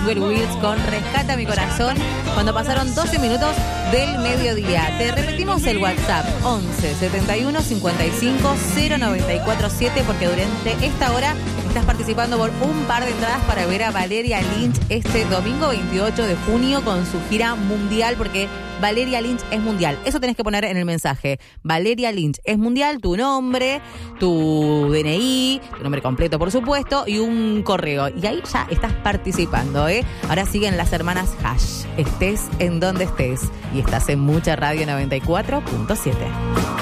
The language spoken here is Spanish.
Joel Wills con Rescata mi corazón cuando pasaron 12 minutos del mediodía. Te repetimos el WhatsApp 11 71 55 0947 porque durante esta hora estás participando por un par de entradas para ver a Valeria Lynch este domingo 28 de junio con su gira mundial, porque Valeria Lynch es mundial. Eso tenés que poner en el mensaje. Valeria Lynch es mundial, tu nombre, tu DNI, tu nombre completo por supuesto, y un correo. Y ahí ya estás participando, ¿eh? Ahora siguen las hermanas Hash. Estés en donde estés. Y estás en Mucha Radio 94.7.